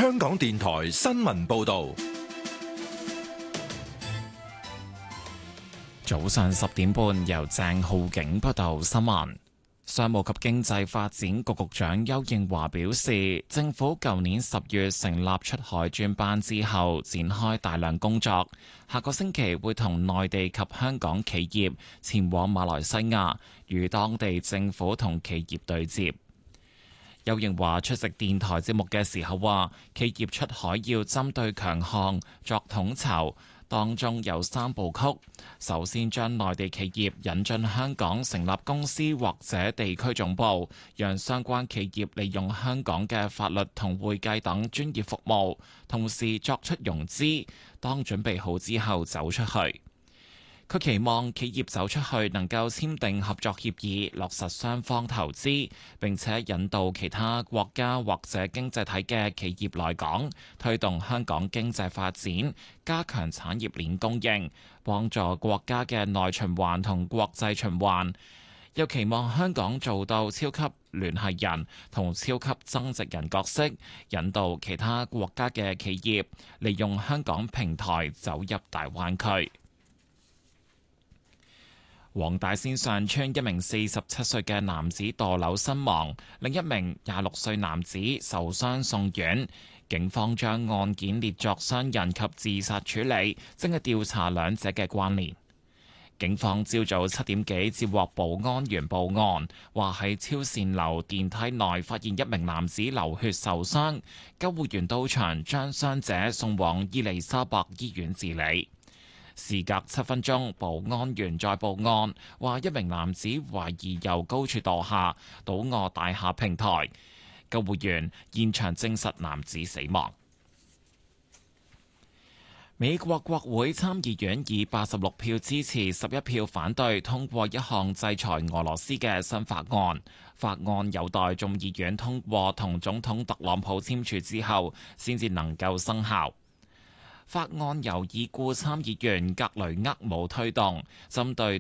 香港電台新聞報道。 早上10點半，由鄭浩景報道新聞。商務及經濟發展局局長邱應華表示，政府舊年10月成立出海專班之後，展開大量工作。下個星期會同內地及香港企業前往馬來西亞，與當地政府同企業對接。邱應華出席電台節目嘅時候話，企業出海要針對強項作統籌。當中有3部曲，首先將內地企業引進香港成立公司或者地區總部，讓相關企業利用香港嘅法律同會計等專業服務，同時作出融資，當準備好之後走出去。佢期望企業走出去能夠簽訂合作協議，落實雙方投資，並且引導其他國家或者經濟體嘅企業來港，推動香港經濟發展，加強產業鏈供應，幫助國家嘅內循環同國際循環。又期望香港做到超級聯繫人同超級增值人角色，引導其他國家嘅企業利用香港平台走入大灣區。黃大仙上村一名47歲嘅男子墮樓身亡，另一名26歲男子受傷送院。警方將案件列作傷人及自殺處理，正係調查兩者嘅關聯。警方朝早7點幾接獲保安員報案，話喺超善樓電梯內發現一名男子流血受傷，救護員到場將傷者送往伊利沙伯醫院治理。事隔7分鐘，保安員再報案，話一名男子懷疑由高處墮下，倒臥大廈平台。救護員現場證實男子死亡。美國國會參議院以86票支持、11票反對通過一項制裁俄羅斯嘅新法案。法案有待眾議院通過同總統特朗普簽署之後，先至能夠生效。法案由已故參議員格雷厄姆推動，針對